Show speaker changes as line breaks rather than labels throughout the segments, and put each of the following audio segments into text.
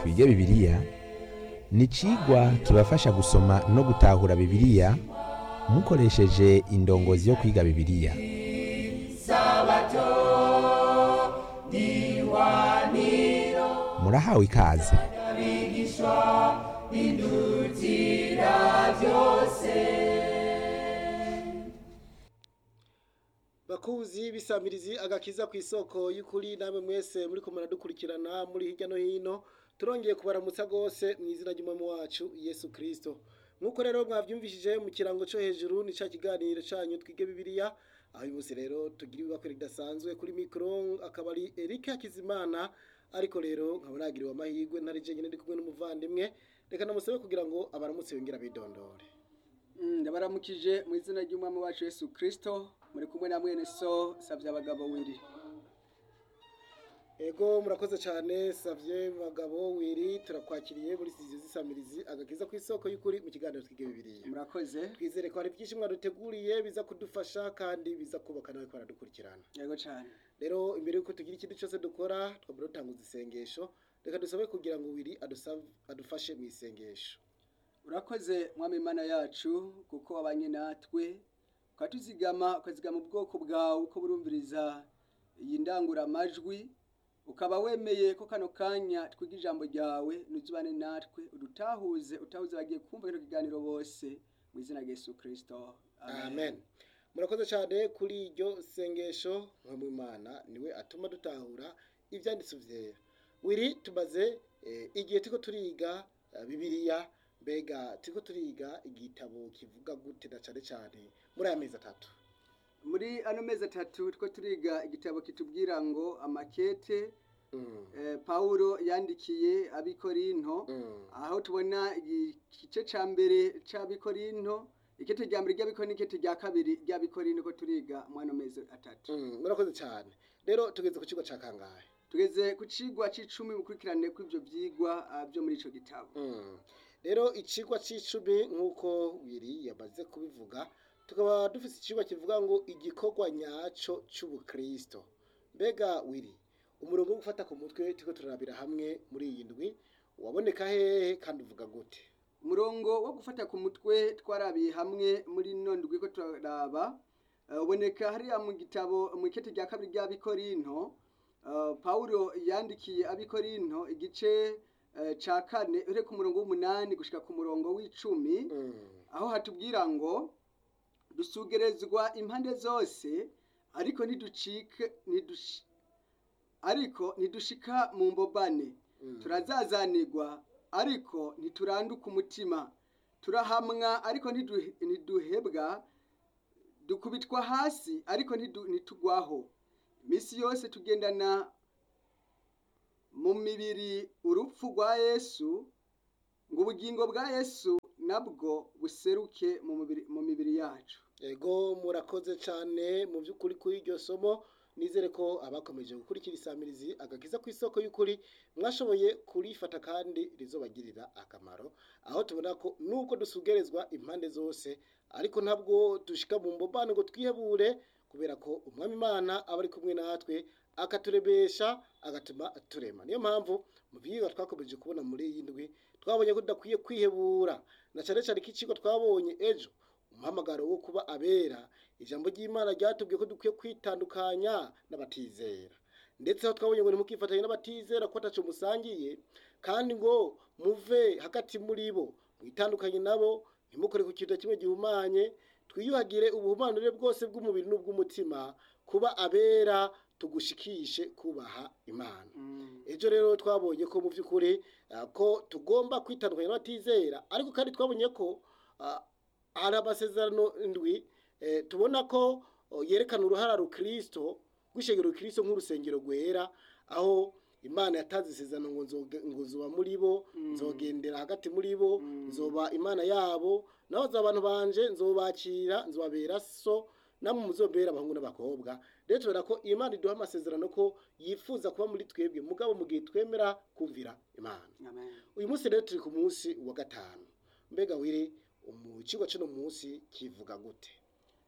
twige Bibiliya ni icigwa kibafasha gusoma no gutahura Bibiliya mukoresheje indongozi yo kwiga Bibiliya. Murahawe ikaze.
Bakuzi bisamirizi agakiza ku isoko y'ukuri namwe mwese muri ko muradukurikirana muri hirya no hino turongeye kubaramutsa gose mu izina ry'umwami wacu Yesu Kristo. Nkuko rero mwavyumvishije mu kirango cyo hejuru ni ca kiganiro canyu twige Bibiliya, aho uyu munsi rero tugira ibibakwe ridasanzwe kuri micro akaba ari Eric Hakizimana, ariko rero nkaba nagiriwe amahirwe ntarije nyine ndi kumwe n'umuvandimwe, reka namusabe kugira ngo abaramutse yongera bidondore.
Ndabaramukije mu izina ry'umwami wacu Yesu Kristo, muri kumwe na mwene so Savye abagabo wiri.
Ego murakoze cyane Savye bagabo wiri, turakwakiriye muri studio z'isamirizi agakiza ku isoko y'ukuri mu kiganiro twige Bibiliya.
Murakoze.
Twizere ko hari byinshi mwaduteguriye biza kudufasha kandi biza kubaka nawe kwaradukurikirana.
Yego cyane.
Rero imbere yuko tugira ikintu cyose dukora twabura dutanguza isengesho, reka dusabe kugira ngo wiri adufashe mu isengesho.
Urakoze mwami Imana yacu kuko wabanye natwe ukatuzigama ubwoko bwawe uko burumviriza iyi ndangura amajwi, ukaba wemeye ko kano kanya twiga ijambo ryawe nuzubane natwe utahuze bagiye kumva kino kiganiro bose mu izina rya Yesu Kristo.
Amen. Murakoze cyane kuri iryo sengesho, mwami Imana niwe atuma dutahura ivyanditso vyera. Wiri tumaze igihe tiko turiga Bibiliya, mbega tiko turiga igitabo kivuga gute na cyane muri aya mezi atatu.
Muri ano mezi atatu two turiga igitabo kitubwira ngo amakete Paulo yandikiye abikorinto, aho tubona igice ca mbere c'abikorinto, ikete rya mbere ry'abikorinto n'ikete rya kabiri ry'abikorinto ko turiga mu ano mezi atatu.
Murakoze cyane. Rero tugeze ku kigo ca kangahe?
Tugeze ku cigwa c'icumi mukurikirane kw'ivyo vyigwa byo muri ico gitabo.
Rero icigwa c'icumi nkuko wiri yamaze kubivuga, tukaba dufise icigwa kivuga ngo igikorwa nyaco c'ubukristo. Mbega wiri, umurongo wo gufata ku mutwe tiko turarabira hamwe muri iyi ndwi waboneka hehe kandi uvuga gute?
Umurongo wo gufata ku mutwe twarabiye hamwe muri ndwi ko turaraba uboneka hariya mu gitabo mu ikete rya kabiri ry'abikorinto. Paulo yandikiye abikorinto igice ca kane ure ku murongo w'8 gushika ku murongo w'10, aho hatubwira ngo dusugerezwa impande zose ariko ntidushika mu mbobane, turazazanirwa ariko ntituranduka umutima, turahamwa ariko ntiduhebwa, dukubitwa hasi ariko ntitugwaho, imisi yose tugendana mu mibiri urupfu rwa Yesu, ngo ubugingo bwa Yesu nabwo buseruke mu mibiri yacu.
Ego murakoze cyane mu by'ukuri kuri iryo somo, nizere ko abakomeje gukurikira isamirizi agakiza ku isoko y'ukuri mwashoboye kurifata kandi rizobagirira akamaro, aho tubona ko nuko dusugerezwa impande zose ariko ntabwo dushika mu mbobane ngo twihebure, kubera ko umwami Imana aba ari kumwe natwe akaturebesha agatuma turema. Niyo mpamvu mu byigwa twakomeje kubona muri iyi ndwi twabonye ko tudakwiye kwihebura, na cyane cyane k'icigwa twabonye ejo umuhamagaro wo kuba abera. Ijambo ry'Imana ryatubwiye ko dukwiye kwitandukanya n'abatizera, ndetse aho twabonye ngo ntimukifatanye n'abatizera ko ataco musangiye, kandi ngo muve hagati muri bo mwitandukanye nabo, ntimukore ku kintu kimwe gihumanye, twiyuhagire ubuhumanure bwose bw'umubiri n'ubw'umutima, kuba abera tugushikishe kubaha Imana. Ejo rero twabonye ko mu by'ukuri ko tugomba kwitandukanya n'abatizera, ariko kandi twabonye ko hari amasezerano ndwi tubona ko yerekana uruhara rukristo gushegera Kristo nk'urusengero rwera, aho Imana yatanze isezerano ngo nzoba muri bo, nzogendera hagati muri bo, nzoba Imana yabo, naho abantu banje nzobakira, nzobabera so, namwe muzobera abahungu n'abakobwa. Rero tubona ko Imana iduha amasezerano ko yifuza kuba muri twebwe, mugabo mu gihe twemera kumvira Imana.
Amen.
Uyu munsi rero turi ku munsi wa gatanu. Mbega wiri, mu kigo cyo munsi kivuga gute?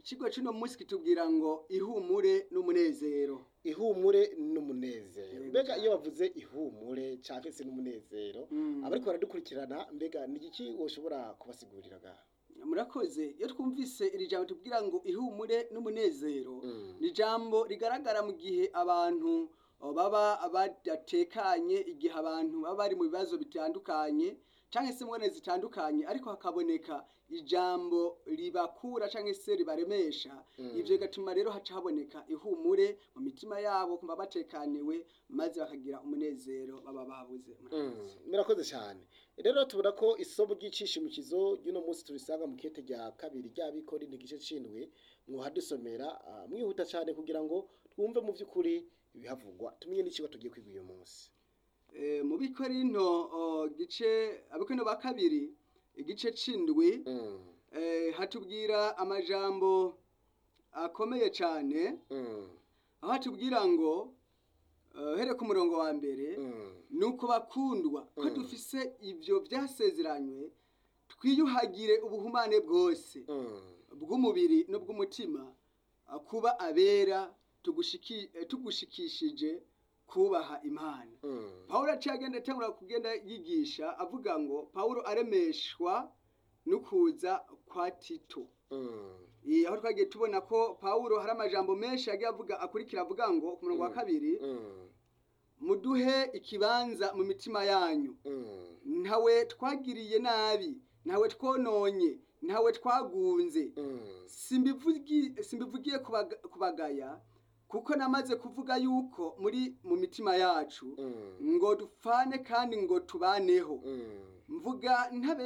ikigo cy'uno munsi kitubwira ngo ihumure n'umunezero.
ihumure n'umunezero. Mbega iyo bavuze ihumure cyangwa se n'umunezero abariko baradukurikirana, mbega ni iki woshobora kubasigurira ngaha?
Murakoze. Iyo twumvise iri jambo tubwira ngo ihumure n'umunezero, ni jambo rigaragara mu gihe abantu baba badatekanye, igihe abantu baba bari mu bibazo bitandukanye cyangwa se mbone zitandukanye, ariko hakaboneka ijambo ribakura cyangwa se ribaremesha. Ivyo bigatuma rero haca haboneka ihumure mu mitima yabo, kumva batekaniwe, maze bakagira umunezero baba babuze.
Murakoze cyane. Rero tubona ko isomo ry'icishimikizo ry'uno munsi turisanga mu kete rya kabiri ry'abikori n'igice c'indwi, mwohadusomera mwihuta cyane kugira ngo twumve mu by'ukuri ibihavugwa, tumenye n'ikigo tugiye kwiga uyu munsi.
Mu Bikorinto Abikorinto ba kabiri igice c'indwi hatubwira amajambo akomeye cyane, aho hatubwira ngo here ku murongo wa mbere, nuko bakundwa ko dufise ibyo byasezeranywe, twiyuhagire ubuhumane bwose bw'umubiri no bw'umutima, kuba abera, tugushikishije kubaha Imana. Pawulo acagenda atangura kugenda yigisha avuga ngo Pawulo aremeshwa n'ukuza kwa Tito. Aho twagiye tubona ko Pawulo hari amajambo menshi yagiye akurikira avuga ngo ku murongo wa kabiri, muduhe ikibanza mu mitima yanyu, ntawe twagiriye nabi, ntawe twononye, ntawe twagunze, simbivugiye kubagaya, kuko namaze kuvuga yuko muri mu mitima yacu ngo dupfane kandi ngo tubaneho. Mvuga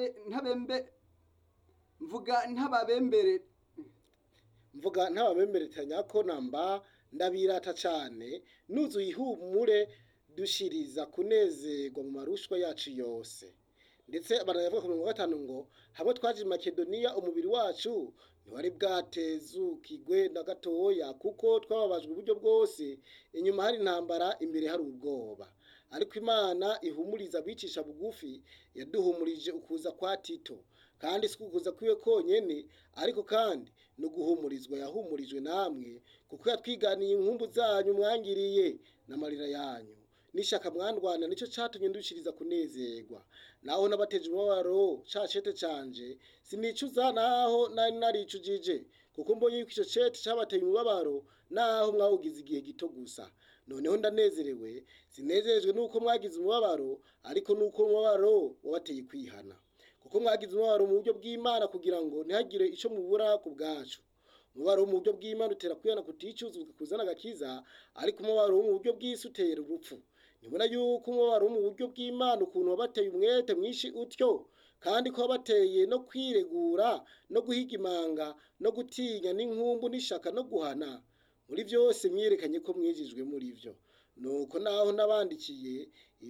ntababemberetanya ko namba ndabirata cyane, nuzuye ihumure dushiriza kunezerwa mu marushwa yacu yose. Ndetse baravuga ku mirongo gatanu ngo hamwe twaje i Makedoniya umubiri wacu ntiwari bwatezukigwe na gatoya, kuko twababajwe uburyo bwose, inyuma hari intambara, imbere hari ubwoba. Ariko Imana ihumuriza abicisha bugufi, yaduhumurije ukuza kwa Tito, kandi si ukuza kwiwe konyene, ariko kandi no guhumurizwa yahumurijwe namwe, kuko yatwiganiye inkumbu zanyu mwangiriye n'amarira yanyu n'ishaka mwandwana, nicyo catumye ndushiriza kunezerwa. Naho nabateje umubabaro ca cete canje, sinicuza naho nari naricujije, kuko mbonye yuko ico cete cabateye umubabaro, naho mwawugize igihe gito gusa. Noneho ndanezerewe, sinezerejwe nuko mwagize umubabaro, ariko nuko umubabaro wabateye kwihana. Kuko mwagize umubabaro mu buryo bw'Imana, kugira ngo ntihagire ico mubura ku bwacu. Umubabaro mu buryo bw'Imana utera kwihana kuticuza kuzana agakiza, ariko umubabaro mu buryo bw'isi utera urupfu. Nibona yuko umubabaro mu buryo bw'Imana ukuntu wabateye umwete mwinshi utyo, kandi ko wabateye no kwiregura, no guhiga imanga, no gutinya n'inkumbu n'ishaka no guhana. Muri byose mwiyerekanye ko mwijijwe muri byo. Nuko naho nabandikiye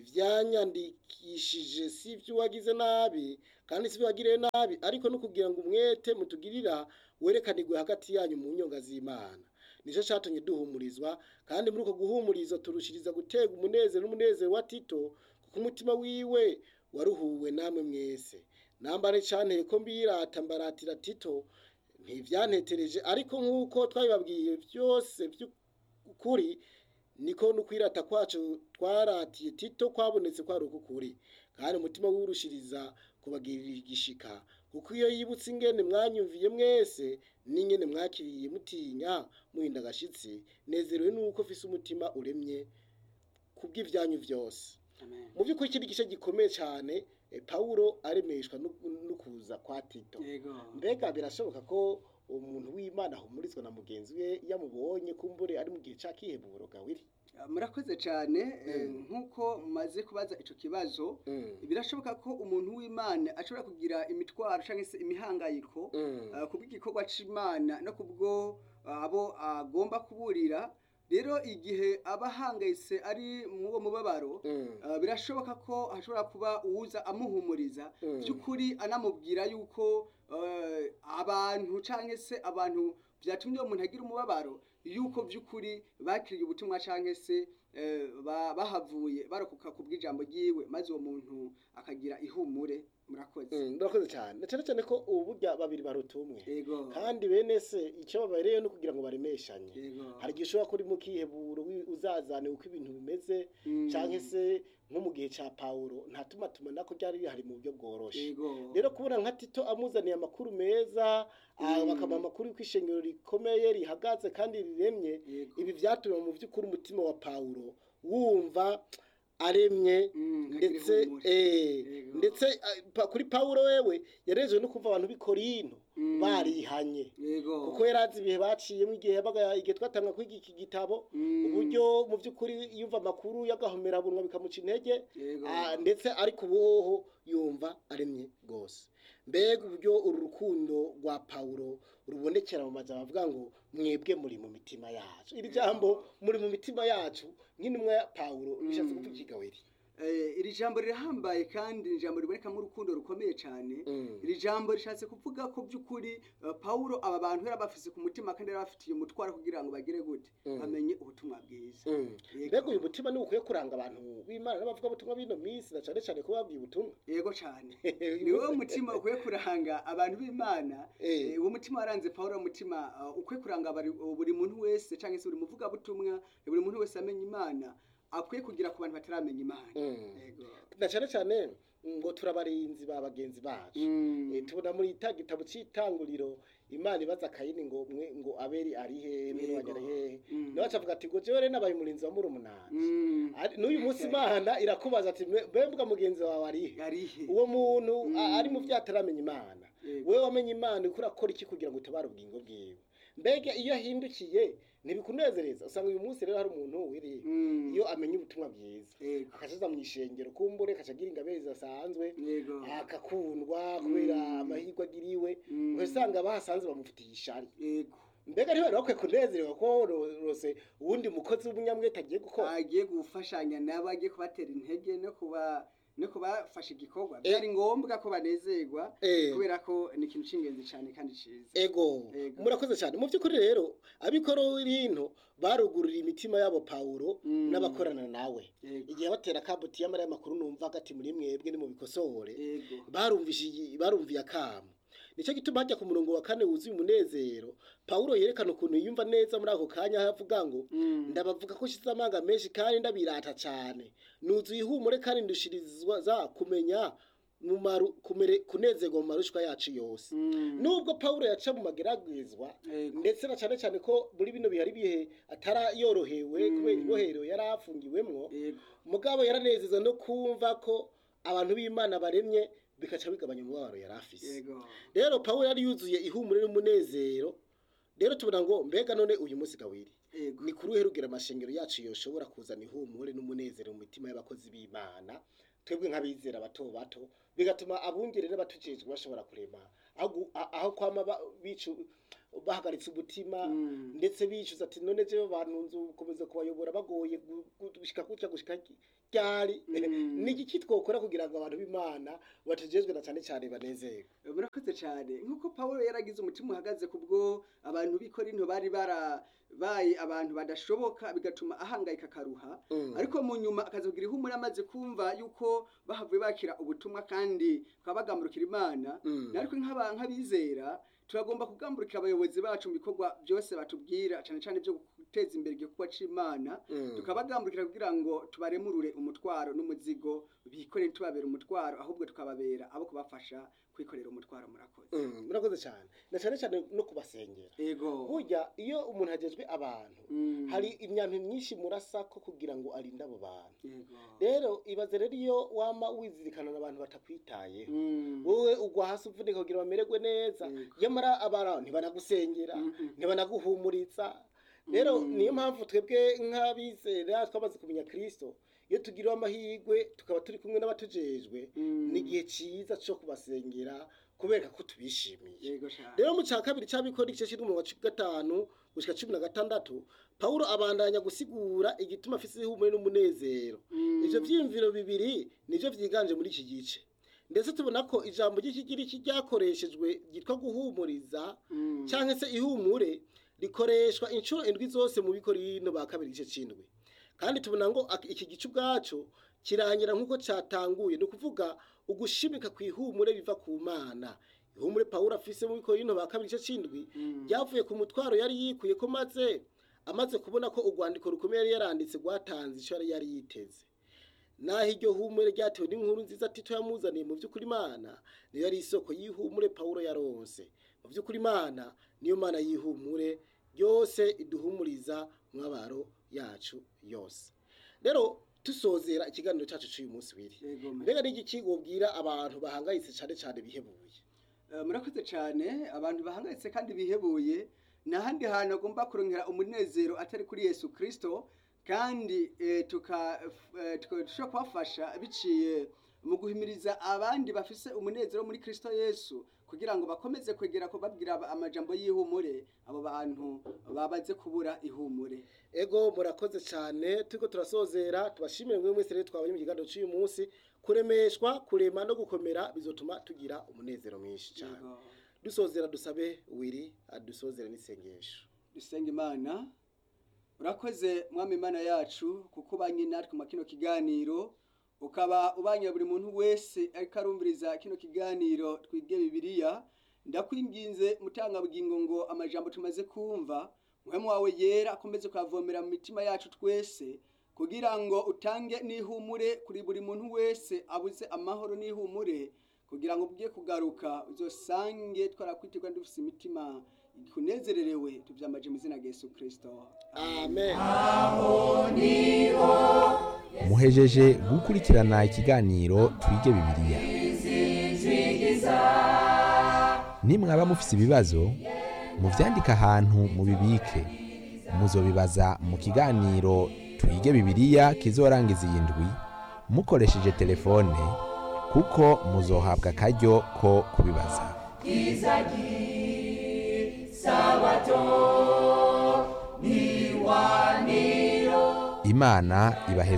ivyanyandikishije si ibyo wagize nabi, kandi si ibyo wagiriye nabi, ariko no kugira ngo umwete mutugirira werekanirwe hagati yanyu mu nyonga z'Imana. Nico catumye duhumurizwa, kandi muri uko guhumuriza turushiriza gutega umunezero n'umunezero wa Tito, kuko umutima wiwe waruhuwe namwe mwese. Nambare cyane ko mbirata mbaratira Tito, ntivyantetereje, ariko nk'uko twabibabwiye byose by'ukuri, niko nukwirata kwacu twaratiye Tito kwabonetse kwari ukuri, kandi umutima w'urushiriza kubagirira igishika, kuko iyo yibutse ingene mwanyumviye mwese, n'ingene mwakiriye mutinya muhinda agashitsi, nezerewe nuko mfise umutima uremye kubw'ivyanyu vyose. Mu by'ukuri kiri gice gikomeye cyane, Pawulo aremeshwa n'ukuza kwa Tito. Mbega birashoboka ko umuntu w'Imana ahumurizwa na mugenzi we yamubonye kumbure ari mu gihe c'akiheburo gawiri?
Murakoze cyane. Nk'uko mumaze kubaza ico kibazo, birashoboka ko umuntu w'Imana ashobora kugira imitwaro cyangwa se imihangayiko kubw'igikorwa c'Imana no kubwo abo agomba kuburira. Rero igihe abahangayitse ari mu wo mubabaro, birashoboka ko hashobora kuba uwuza amuhumuriza by'ukuri, anamubwira yuko abantu cyangwa se abantu byatumye uwo muntu agira umubabaro, yuko by'ukuri bakiriye ubutumwa cyangwa se bahavuye barokoka kubw'ijambo ryiwe, maze uwo muntu akagira ihumure murakoze.
murakoze cyane na cyane cyane ko ubu burya babiri baruta umwe
Yego.
kandi bene se icyo babereyeho no kugira ngo baremeshanye
Yego.
hari igihe ushobora kuri mu kiheburo uzazane uko ibintu bimeze cyangwa se nko mu gihe cya Pawulo nta tumatumana ko byari bihari mu buryo bworoshye
Yego.
rero kubona nka Tito amuzaniye amakuru meza bakamuha amakuru y'uko ishengero rikomeye rihagaze kandi riremye
Yego.
ibi byatumye mu by'ukuri umutima wa Pawulo wumva aremye ndetse
Yego.
ndetse kuri Pawulo wewe yarejwe no kumva abantu b'i Korinto barihanye
Yego.
kuko yari azi ibihe baciyemo igihe yabaga igihe twatanga kwiga iki gitabo uburyo mu by'ukuri yumva amakuru y'agahomerabunwa bikamuca intege
Yego.
ndetse ariko ubuhoho yumva aremye rwose mbega uburyo uru rukundo rwa Pawulo rubonekera mu majambo avuga ngo mwebwe muri mu mitima yacu iri jambo muri mu mitima yacu nk'intumwa ya Pawulo bishatse kuvuga ikigaweri
iri jambo rirahambaye kandi ni ijambo ribonekamo urukundo rukomeye cyane iri jambo rishatse kuvuga ko by'ukuri Pawulo aba bantu yari abafise ku mutima kandi yari abafitiye umutwaro kugira ngo bagire gute bamenye ubutumwa bwiza.
mbega uyu mutima ni ukwiye kuranga abantu b'Imana n'abavuga ubutumwa b'ino minsi na cyane cyane ko babwiye ubutumwa
Yego cyane ni wowe mutima ukwiye kuranga abantu b'Imana uwo mutima waranze Pawulo umutima ukwiye kuranga buri muntu wese cyangwa se buri muvugabutumwa buri muntu wese amenya Imana akwiye kugira ku bantu bataramenya Imana. Yego.
na cyane cyane ngo turabarinzi ba bagenzi bacu tubona muri gitabo cy'itanguriro Imana ibaza Kayini ngo Abeli ari he mwene ari he nawe acavuga ati ngo jewe nabaye umurinzi wa murumunanje n'uyu munsi Imana irakubaza ati mbembwa mugenzi wawe ari he uwo muntu ari mu vyataramenya Imana wewe wamenye Imana uko urakora iki kugira ngo utabare ubugingo bwiwe mbega iyo ahindukiye ntibikunezereza usanga uyu munsi rero hari umuntu wiri iyo amenye ubutumwa bwiza akajaza mu ishengero kumbure akacagira ingabire zidasanzwe akakundwa kubera amahirwe agiriwe ugasanga bahasanze bamufitiye ishari mbega rero bakwiye kunezererwa ko rose uwundi mukozi w'umunyamwete agiye gukora
agiye gufashanya nabo agiye kubatera intege no kubafasha igikorwa byari ngombwa ko banezerwa kubera ko ni ikintu cy'ingenzi cyane kandi cyiza.
Ego murakoze cyane mu by'ukuri rero abikorinto barugurira imitima yabo Pawulo n'abakorana nawe igihe batera kabuti y'amara y'amakuru numva gati muri mwebwe ni mu bikosore barumviye akamo nicyo gituma hajya ku murongo wa 4 wuzuye umunezero Pawulo yerekana ukuntu yumva neza muri ako kanya havuga ngo ndabavuga ko shize amanga menshi kandi ndabirata cyane nuzuye ihumure kandi ndushirizwa za kumenya kunezerwa mu marushwa yacu yose nubwo Pawulo yaca mu mageragezwa ndetse na cyane cyane ko muri bino bihari bihe atara yorohewe kubera ibohero yarafungiwemwo mugabo yaranezeza no kumva ko abantu b'Imana baremye bikaca bigabanya umubabaro yari afise rero Pawulo yari yuzuye ihumure n'umunezero rero tubona ngo mbega none uyu munsi gawiri ni kuruhe rugira amashengero yacu yoshobora kuzana ihumure n'umunezero mu mitima y'abakozi b'Imana twebwe nk'abizera bato bato bigatuma abungere n'abatujejwe bashobora kurema aho kwama bahagaritse umutima ndetse bicuza ati none je bantunze ukomeza kubayobora bagoye gushika ryari ni igiki twokora kugira ngo abantu b'Imana batujejwe na cyane cyane banezerwe.
Murakoze cyane nkuko Pawulo yaragize umutima uhagaze kubwo abantu b'Ikorinto bari baye abantu badashoboka bigatuma ahangayika karuha ariko mu nyuma akaza kugira ihumure amaze kumva yuko bahavuye bakira ubutumwa kandi bagamburukira Imana ariko nk'abizera turagomba kugamburukira abayobozi bacu mu bikorwa byose batubwira cyane cyane byo guteza imbere igikorwa c'Imana tukabagamburukira kugira ngo tubaremurure umutwaro n'umuzigo bikoreye tubabera umutwaro ahubwo tukababera abo kubafasha kwikorera umutwaro.
Murakoze cyane na cyane cyane no kubasengera. Burya iyo umuntu agejwe abantu hari imyampi myinshi murasa ko kugira ngo arinde abo bantu rero ibaze rero iyo wama wizirikana n'abantu batakwitayeho wowe ugwa hasi uvunika kugira bamererwe neza yamara abara ntibanagusengera ntibanaguhumuriza rero niyo mpamvu twebwe nk'abizera twamaze kumenya Kristo iyo tugiriwe amahirwe tukaba turi kumwe n'abatujejwe ni igihe cyiza cyo kubasengera kubera ko tubishimiye. Rero mu cya kabiri cy'abikora igice kiri mu wa 5 gushika 16 Pawulo abandanya gusigura igituma afise ihumure n'umunezero ivyo vyimviro bibiri nivyo vyiganje muri iki gice ndetse tubona ko ijambo ry'ikigiriki ryakoreshejwe ryitwa guhumuriza cyangwa se ihumure rikoreshwa inshuro 7 zose mu Bikorinto ba 2 igice c'indwi kandi tubona ngo iki gice ubwaco kirangira nk'uko cyatanguye, ni ukuvuga ugushimika ku ihumure biva ku Mana. Ihumure Pawulo afise mu Bikorinto ba 2:7 ryavuye ku mutwaro yari yikuye ko amaze kubona ko urwandiko rukomeye yari yaranditse rwatanze icyo yari yiteze. Naho iryo humure ryatewe n'inkuru nziza Tito yamuzaniye, mu by'ukuri Imana niyo yari isoko y'ihumure Pawulo yaronse. Mu by'ukuri Imana niyo Mana y'ihumure yose iduhumuriza mu mabaro yacu yose. Rero tusozera ikiganiro cyacu cy'uyu munsi wiri, mbega n'igiki wobwira abantu bahangayitse cyane bihebuye?
Murakoze cyane. Abantu bahangayitse kandi bihebuye n'ahandi hantu agomba kurongera umunezero atari kuri Yesu Kristo, kandi dushobora kubafasha biciye mu guhimiriza abandi bafise umunezero muri Kristo Yesu, kugira ngo bakomeze kwegera ko babwira amajambo y'ihumure abo bantu babaze kubura ihumure.
Ego murakoze cyane. Turiko turasozera, tubashimire mwe mwese rero twabonye mu kiganiro cy'uyu munsi. Kuremeshwa, kurema no gukomera bizotuma tugira umunezero mwinshi cyane. Dusozera dusabe wiri adusozera n'isengesho.
Dusenga Imana. Urakoze Mwami Imana yacu kuko ubanye natwe mu kino kiganiro, ukaba ubanye buri muntu wese ariko arumviriza kino kiganiro twige Bibiliya. Ndakwinginze mutanga bugingo ngo amajambo tumaze kumva muhemu wawe yera akomeze kwavomera mu mitima yacu twese, kugira ngo utange n'ihumure kuri buri muntu wese abuze amahoro n'ihumure, kugira ngo bugiye kugaruka uzosange twarakwitirwa dufise imitima kunezererewe. Tuvyamaje mu izina rya Yesu Kristo,
amen.
muhejeje gukurikirana ikiganiro twige Bibiliya. Nimwaba mufise ibibazo, muvyandika ahantu mubibike. Muzobibaza mu kiganiro twige Bibiliya kizorangiza iyi ndwi mukoresheje telefone, kuko muzohabwa akaryo ko kubibaza. Imana ibahe